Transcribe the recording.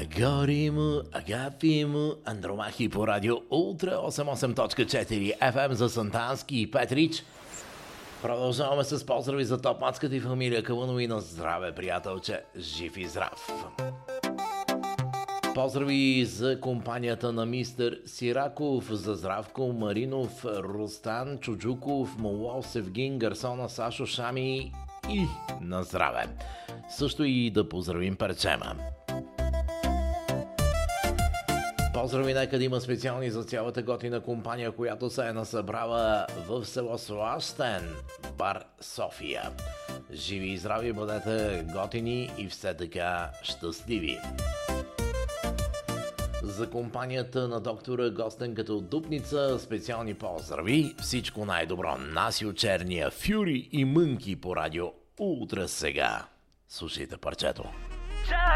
Горимо, Агафимо, Андромахи по радио Ултра 88.4 FM за Сантански и Петрич. Продължаваме с поздрави за топ-мацката и фамилия Калънови. На здраве, приятелче, жив и здрав. Поздрави за компанията на мистер Сираков, за Здравко, Маринов, Рустан, Чуджуков, Моло, Севгин, Гарсона, Сашо, Шами и на здраве. Също и да поздравим Перчема. Поздрави, нека да има специални за цялата готина компания, която се е насъбрала в село Слащен, бар София. Живи и здрави, бъдете готини и все така щастливи. За компанията на доктора Гостенката от Дупница специални поздрави. Всичко най-добро. Насио Черния, Фюри и Мънки по радио Ултра сега. Слушайте парчето.